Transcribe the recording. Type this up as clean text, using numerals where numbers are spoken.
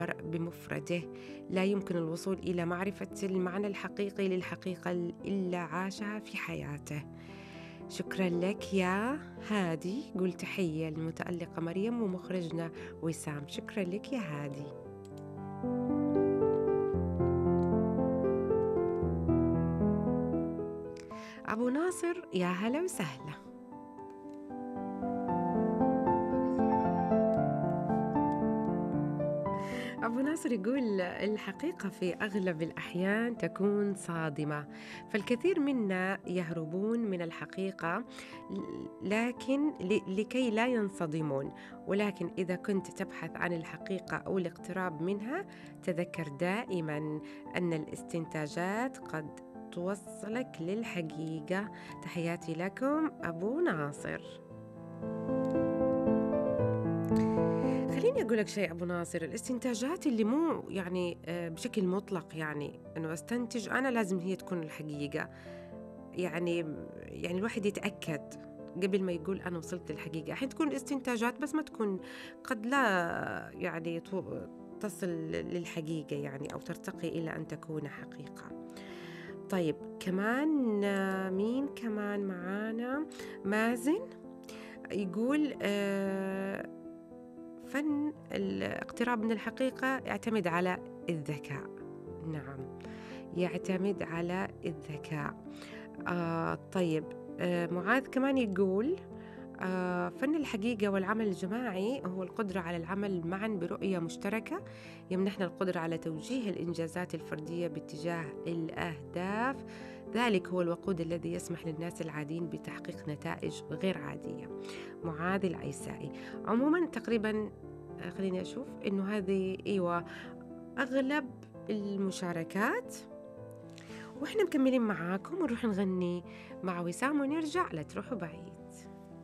بمفرده، لا يمكن الوصول إلى معرفة المعنى الحقيقي للحقيقة إلا عاشها في حياته. شكرا لك يا هادي. قول تحية للمتألقة مريم ومخرجنا وسام. شكرا لك يا هادي. أبو ناصر، يا هلا وسهلا. أبو ناصر يقول الحقيقة في أغلب الأحيان تكون صادمة، فالكثير منا يهربون من الحقيقة لكن لكي لا ينصدمون. ولكن إذا كنت تبحث عن الحقيقة أو الاقتراب منها، تذكر دائما أن الاستنتاجات قد توصلك للحقيقة. تحياتي لكم أبو ناصر. خليني أقول لك شيء أبو ناصر، الاستنتاجات اللي مو يعني بشكل مطلق، يعني أنه أستنتج أنا لازم هي تكون الحقيقة. يعني الواحد يتأكد قبل ما يقول أنا وصلت للحقيقة. حين تكون الاستنتاجات بس ما تكون، قد لا يعني تصل للحقيقة يعني، أو ترتقي إلى أن تكون حقيقة. طيب كمان مين كمان معانا؟ مازن يقول فن الاقتراب من الحقيقة يعتمد على الذكاء. نعم، يعتمد على الذكاء. طيب معاذ كمان يقول فن الحقيقة والعمل الجماعي هو القدرة على العمل معا برؤية مشتركة يمنحنا القدرة على توجيه الإنجازات الفردية باتجاه الأهداف. ذلك هو الوقود الذي يسمح للناس العاديين بتحقيق نتائج غير عادية. معاذ العيسائي. عموما تقريبا خليني أشوف إنه هذه أيوة أغلب المشاركات، وإحنا مكملين معاكم ونروح نغني مع وسام ونرجع. لا تروحوا بعيد.